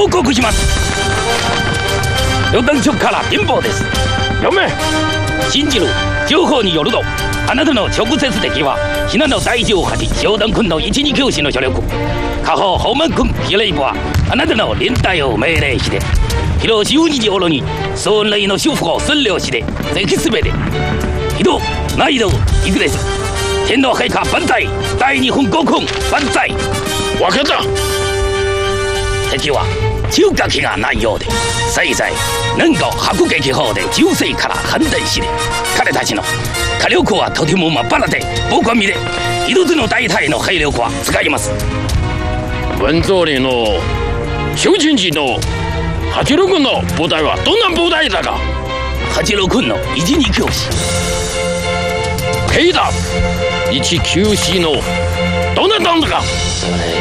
報告します。旅団長から電報です。 読め。 信じる情報によると、あなたの直接敵はひなの第18商団君の1、2教師の所力。下方ホーマン君ヒレイブはあなたの連隊を命令して、広12時頃に総雷の修復を完了して、ぜひすべて移動難易度いくです。天皇陛下万歳、第2分5分万歳。 分かった。 敵は中華気がないようで、せいぜい年後迫撃砲で銃声から判断して、彼たちの火力はとてもまっぱらで、僕は見れ一つの大隊の兵力は使います。 文蔵里の修真寺の八郎君の部隊はどんな部隊だか。 八郎君の1、2教師。 兵だ。1、9師のどんななんだか。 それ